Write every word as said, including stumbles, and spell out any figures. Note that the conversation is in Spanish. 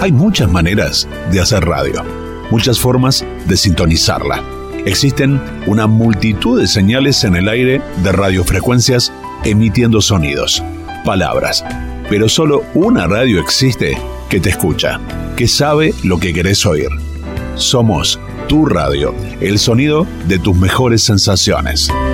Hay muchas maneras de hacer radio, muchas formas de sintonizarla. Existen una multitud de señales en el aire de radiofrecuencias emitiendo sonidos, palabras, pero solo una radio existe que te escucha, que sabe lo que querés oír. Somos tu radio, el sonido de tus mejores sensaciones.